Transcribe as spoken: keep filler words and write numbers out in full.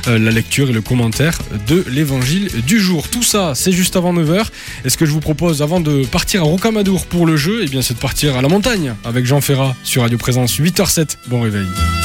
euh, la lecture et le commentaire de l'évangile du jour. Tout ça, c'est juste avant neuf heures. Et ce que je vous propose avant de partir à Rocamadour pour le jeu, eh bien, c'est de partir à la montagne avec Jean Ferrat sur Radio Présence, huit heures zéro sept. Bon réveil.